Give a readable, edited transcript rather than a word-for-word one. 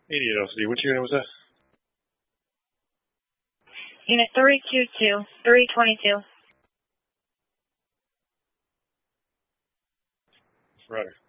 88 LCD. Which unit was that? Unit 322, 322. Roger.